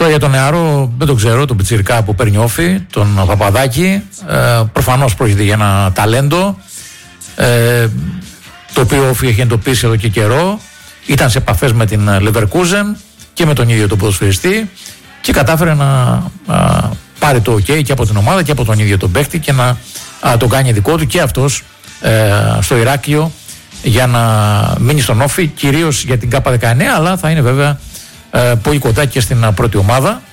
Τώρα για τον νεαρό δεν το ξέρω, τον πιτσιρικά που παίρνει όφη, τον Παπαδάκη. Προφανώς πρόκειται για ένα ταλέντο, το οποίο όφη έχει εντοπίσει εδώ και καιρό. Ήταν σε επαφές με την Leverkusen και με τον ίδιο τον ποδοσφαιριστή και κατάφερε να πάρει το OK και από την ομάδα και από τον ίδιο τον παίκτη και να τον κάνει δικό του και αυτός στο Ηράκλειο για να μείνει στον όφη, κυρίως για την ΚΑΠΑ 19, αλλά θα είναι βέβαια πολύ κοντά και στην πρώτη ομάδα.